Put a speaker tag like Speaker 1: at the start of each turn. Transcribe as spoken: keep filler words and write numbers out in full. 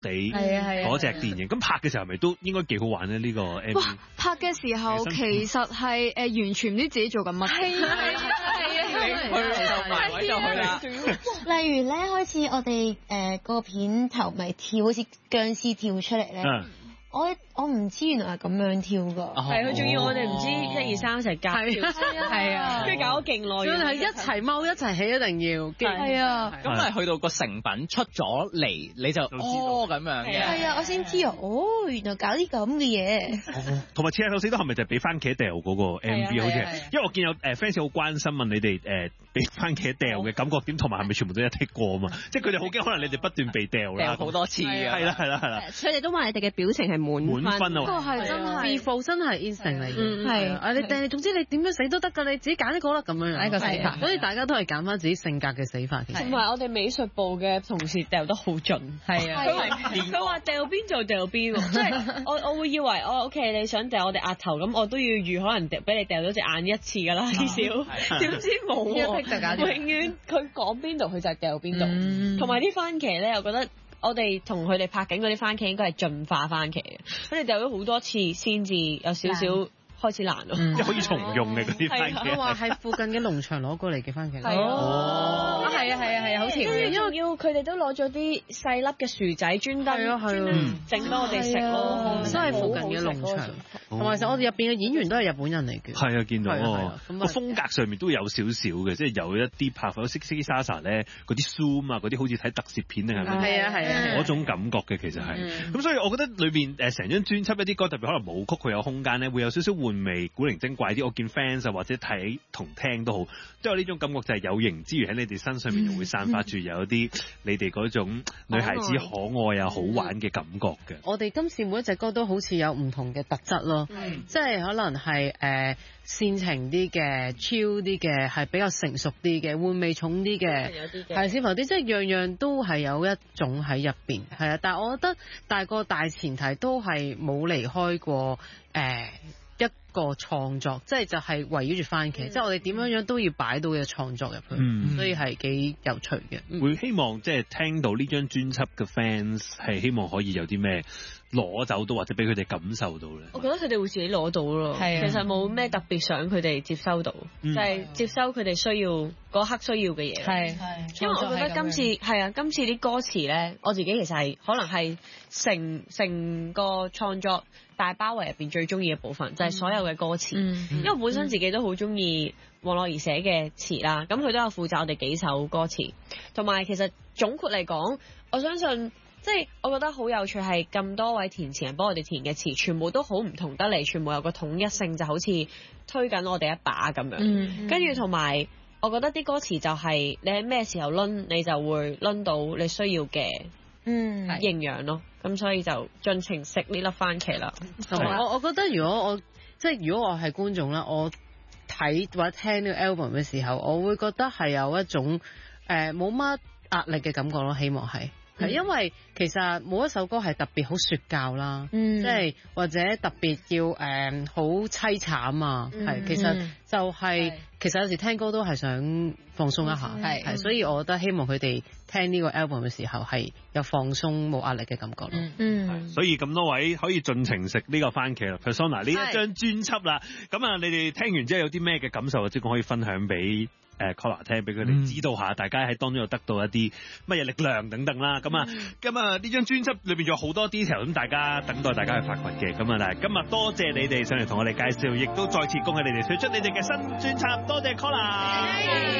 Speaker 1: 地嗰隻電影。咁拍嘅時候係咪都應該幾好玩咧？呢個 M V
Speaker 2: 拍嘅時候其實係誒完全唔知自己做緊乜。係啊係啊係啊！
Speaker 3: 埋位就去啦。
Speaker 4: 例如咧，開始我哋誒個片頭咪跳好似僵屍跳出嚟咧。我我唔知原來係咁樣跳㗎，
Speaker 5: 係佢仲要我哋唔知一二三一齊夾，係啊，跟住搞咗勁耐，仲係一齊踎一齊起一定要，係啊，
Speaker 3: 咁係去到個成品出咗嚟你就哦咁樣嘅，
Speaker 4: 係啊，我先知啊，哦原來搞啲咁嘅嘢，
Speaker 1: 同埋《刺客救死》都係咪就係俾番茄掉嗰個 M V 好似係，因為我見有誒 fans 好關心問你哋誒俾番茄掉嘅感覺點，同埋係咪全部都一剔過啊嘛？即係佢哋好驚可能你哋不斷被掉啦，
Speaker 3: 好多次嘅，
Speaker 1: 係啦係啦係啦，
Speaker 6: 佢哋都話你哋嘅表情係滿
Speaker 1: 滿分啊，
Speaker 2: 呢個係真係
Speaker 5: default 真係 instinct 嚟嘅，
Speaker 6: 係
Speaker 5: 啊你哋總之你點樣死都得㗎，你自己揀一個啦咁樣樣，
Speaker 6: 一個死法，
Speaker 5: 所以大家都係揀翻自己性格嘅死法。
Speaker 7: 同埋我哋美術部嘅同事掉得好盡，
Speaker 5: 係啊，
Speaker 7: 佢話佢話掉邊就掉邊喎，即係我我會以為哦 OK 你想掉我哋額頭咁，我都要預可能掉俾你掉到隻眼一次㗎啦，至少點知冇喎，永遠佢講邊度佢就係掉邊度，同埋啲番茄咧，我覺得。我哋同佢哋拍緊嗰啲番茄應該係進化番茄嘅，佢哋掉咗好多次先至有少少開始難咯，
Speaker 1: 即係可以重用嘅嗰啲番茄。
Speaker 5: 佢話係附近嘅農場攞過嚟嘅番茄。
Speaker 7: 哦，
Speaker 5: 係啊係啊係啊，好甜嘅。
Speaker 7: 因為要佢哋都攞咗啲細粒嘅薯仔專登專登整俾我哋食咯，
Speaker 5: 真係附近嘅農場。同埋其實我哋入邊嘅演員都係日本人嚟嘅。
Speaker 1: 係啊，見到個風格上面都有少少嘅，即係有一啲拍法，識識啲莎莎咧嗰啲 zoom 啊，嗰啲好似睇特攝片定係咪？
Speaker 5: 係啊係啊，
Speaker 1: 嗰種感覺嘅其實係。咁所以我覺得裏邊誒成張專輯一啲歌，特別可能舞曲佢有空間咧，會有少少換味、古靈精怪啲。我見 fans 啊或者睇同聽都好，都有呢種感覺，就係有型之餘喺你哋身上面又會散發住有一啲你哋嗰種女孩子可愛啊、好玩嘅感覺嘅。
Speaker 5: 我哋今次每一隻歌都好似有唔同嘅特質咯，即係可能係誒煽情啲嘅、chill 啲嘅，係比較成熟啲嘅、換味重啲嘅，係小朋友啲，即係樣樣都係有一種喺入邊，係啊。但係我覺得大個大前提都係冇離開過誒。呃一個創作，即係就係圍繞住番茄，嗯、即係我哋點樣樣都要擺到嘅創作入去，嗯、所以係幾有趣嘅。嗯、
Speaker 1: 會希望即係聽到呢張專輯嘅 fans 係希望可以有啲咩攞走到，或者俾佢哋感受到咧。
Speaker 7: 我覺得佢哋會自己攞到咯，其實冇咩特別想佢哋接收到，嗯、就係接收佢哋需要嗰刻需要嘅嘢。係係，因為我覺得今次係啊，今次啲歌詞咧，我自己其實係可能係成成個創作大包圍入邊最中意嘅部分，就係、是、所有嘅歌詞。嗯嗯、因為本身自己都好中意黃樂兒寫嘅詞啦，咁佢都有負責我哋幾首歌詞，同埋其實總括嚟講，我相信。即係我覺得好有趣係咁多位填詞人幫我哋填嘅詞，全部都好唔同得嚟，全部有個統一性，就好似推緊我哋一把咁樣。嗯、跟住同埋，我覺得啲歌詞就係你喺咩時候掄，你就會掄到你需要嘅營養咯。咁、嗯、所以就盡情食呢粒番茄啦。
Speaker 5: 同埋我我覺得如果我即係如果我係觀眾啦，我睇或者聽呢個 album 嘅時候，我會覺得係有一種誒冇乜壓力嘅感覺咯。希望係。係因為其實冇一首歌係特別好說教啦，嗯、即係或者特別要誒好凄慘啊，係、嗯、其實就係、是嗯、其實有時聽歌都係想放鬆一下，係、嗯、所以我覺得希望佢哋聽呢個 album 嘅時候係有放鬆冇壓力嘅感覺咯。嗯，
Speaker 1: 嗯所以咁多位可以盡情食呢個番茄啦 Persona 呢一張專輯啦，咁啊你哋聽完之後有啲咩嘅感受，即係可以分享俾誒 Collar 聽，俾佢哋知道下，嗯、大家喺當中又得到一啲乜嘢力量等等啦。咁啊，咁啊呢張專輯裏邊仲有好多 detail，咁大家等待大家去發掘嘅。咁啊，但係今日多謝你哋上嚟同我哋介紹，亦都再次恭喜你哋推出你哋嘅新專輯，多謝 Collar。